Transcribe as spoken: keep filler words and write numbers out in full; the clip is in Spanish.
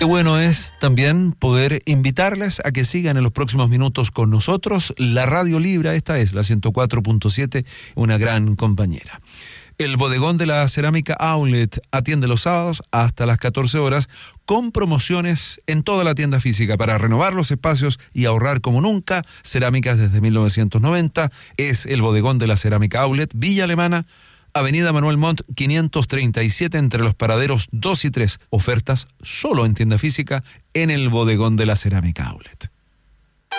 Qué bueno es también poder invitarles a que sigan en los próximos minutos con nosotros la Radio Libra. Esta es la ciento cuatro punto siete, una gran compañera. El bodegón de la Cerámica Outlet atiende los sábados hasta las catorce horas con promociones en toda la tienda física para renovar los espacios y ahorrar como nunca. Cerámicas desde mil novecientos noventa. Es el bodegón de la Cerámica Outlet, Villa Alemana, Avenida Manuel Montt quinientos treinta y siete, entre los paraderos dos y tres. Ofertas solo en tienda física en el bodegón de la Cerámica Outlet.